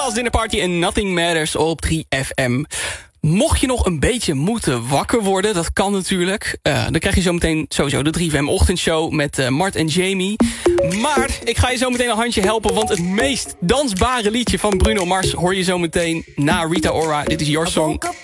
Charles Dinner Party en Nothing Matters op 3FM. Mocht je nog een beetje moeten wakker worden, dat kan natuurlijk. Dan krijg je zometeen sowieso de 3FM ochtendshow met Mart en Jamie. Maar ik ga je zo meteen een handje helpen, want het meest dansbare liedje van Bruno Mars hoor je zo meteen na Rita Ora. Dit is Your Song.